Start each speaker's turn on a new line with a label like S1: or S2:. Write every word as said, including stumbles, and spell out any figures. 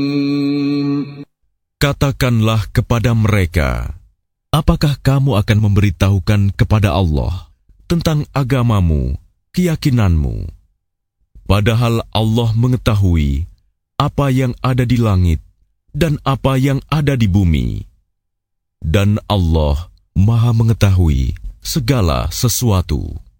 S1: Katakanlah kepada mereka, apakah kamu akan memberitahukan kepada Allah tentang agamamu, keyakinanmu, padahal Allah mengetahui apa yang ada di langit dan apa yang ada di bumi, dan Allah Maha mengetahui segala sesuatu.